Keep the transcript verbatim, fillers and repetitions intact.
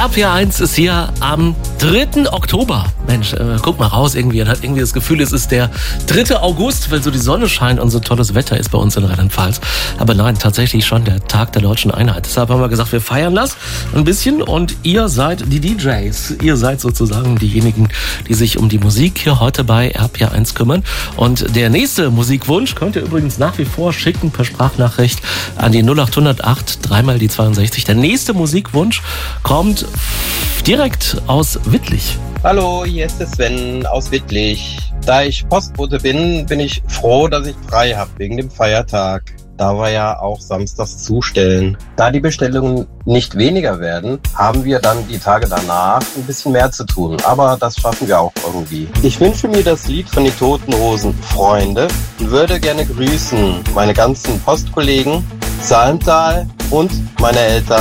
R P R eins ist hier am dritten Oktober. Mensch, äh, guck mal raus irgendwie und hat irgendwie das Gefühl, es ist der dritte August, weil so die Sonne scheint und so tolles Wetter ist bei uns in Rheinland-Pfalz. Aber nein, tatsächlich schon der Tag der Deutschen Einheit. Deshalb haben wir gesagt, wir feiern das ein bisschen und ihr seid die D Js. Ihr seid sozusagen diejenigen, die sich um die Musik hier heute bei R P R eins kümmern. Und der nächste Musikwunsch könnt ihr übrigens nach wie vor schicken per Sprachnachricht an die null acht null acht, dreimal die zweiundsechzig. Der nächste Musikwunsch kommt direkt aus Wittlich. Hallo, hier ist der Sven aus Wittlich. Da ich Postbote bin, bin ich froh, dass ich frei habe wegen dem Feiertag. Da wir ja auch samstags zustellen. Da die Bestellungen nicht weniger werden, haben wir dann die Tage danach ein bisschen mehr zu tun. Aber das schaffen wir auch irgendwie. Ich wünsche mir das Lied von den Toten Hosen Freunde und würde gerne grüßen meine ganzen Postkollegen, Salental und meine Eltern.